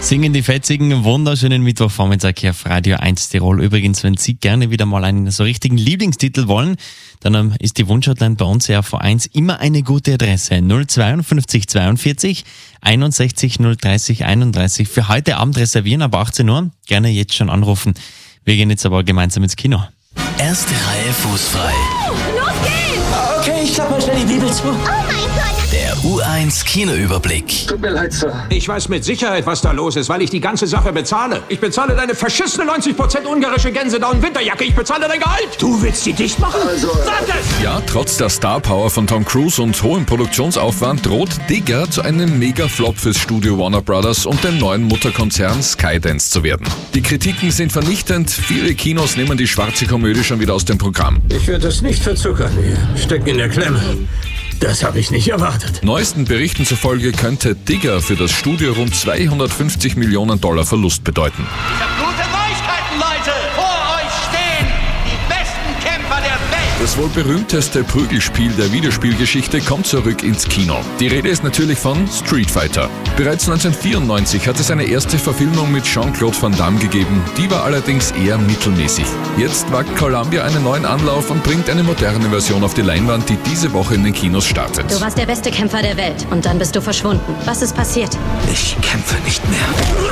Singen die Fetzigen, wunderschönen Mittwochvormittag hier auf Radio 1 Tirol. Übrigens, wenn Sie gerne wieder mal einen so richtigen Lieblingstitel wollen, dann ist die Wunschhotline bei uns ja V1 immer eine gute Adresse. 052 42 61 030 31. Für heute Abend reservieren ab 18 Uhr. Gerne jetzt schon anrufen. Wir gehen jetzt aber gemeinsam ins Kino. Erste Reihe fußfrei. Los geht's! Okay, ich klappe mal schnell die Bibel zu. Oh mein Gott! Der U1 Kinoüberblick. Tut mir leid, Sir. Ich weiß mit Sicherheit, was da los ist, weil ich die ganze Sache bezahle. Ich bezahle deine verschissene 90% ungarische Gänsedown-Winterjacke. Ich bezahle dein Gehalt. Du willst die dicht machen? Sag es! Ja, trotz der Star-Power von Tom Cruise und hohem Produktionsaufwand droht Digger zu einem Mega-Flop fürs Studio Warner Brothers und dem neuen Mutterkonzern Skydance zu werden. Die Kritiken sind vernichtend, viele Kinos nehmen die schwarze Komödie schon wieder aus dem Programm. Ich werde das nicht verzuckern. Wir stecken in der Klemme. Das habe ich nicht erwartet. Neuesten Berichten zufolge könnte Digger für das Studio rund 250 Millionen $ Verlust bedeuten. Ich hab gute Neuigkeiten, Leute! Vor euch stehen die besten Kämpfer der Welt! Das wohl berühmteste Prügelspiel der Videospielgeschichte kommt zurück ins Kino. Die Rede ist natürlich von Street Fighter. Bereits 1994 hat es eine erste Verfilmung mit Jean-Claude Van Damme gegeben. Die war allerdings eher mittelmäßig. Jetzt wagt Columbia einen neuen Anlauf und bringt eine moderne Version auf die Leinwand, die diese Woche in den Kinos startet. Du warst der beste Kämpfer der Welt und dann bist du verschwunden. Was ist passiert? Ich kämpfe nicht mehr.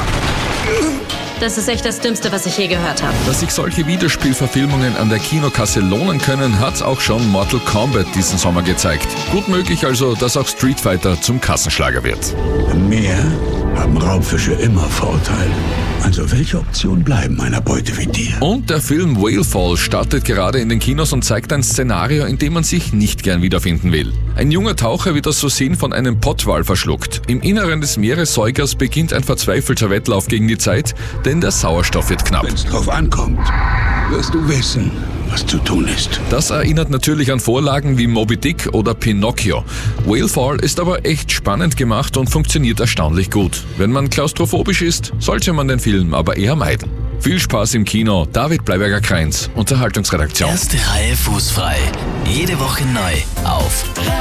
Das ist echt das Dümmste, was ich je gehört habe. Dass sich solche Videospielverfilmungen an der Kinokasse lohnen können, hat auch schon Mortal Kombat diesen Sommer gezeigt. Gut möglich also, dass auch Street Fighter zum Kassenschlager wird. Im Meer haben Raubfische immer Vorteil. Also welche Option bleiben einer Beute wie dir? Und der Film Whalefall startet gerade in den Kinos und zeigt ein Szenario, in dem man sich nicht gern wiederfinden will. Ein junger Taucher wird aus Versehen von einem Pottwal verschluckt. Im Inneren des Meeressäugers beginnt ein verzweifelter Wettlauf gegen die Zeit, denn der Sauerstoff wird knapp. Wenn's drauf ankommt, wirst du wissen, was zu tun ist. Das erinnert natürlich an Vorlagen wie Moby Dick oder Pinocchio. Whalefall ist aber echt spannend gemacht und funktioniert erstaunlich gut. Wenn man klaustrophobisch ist, sollte man den Film aber eher meiden. Viel Spaß im Kino. David Bleiberger-Kreins, Unterhaltungsredaktion. Erste Reihe fußfrei. Jede Woche neu auf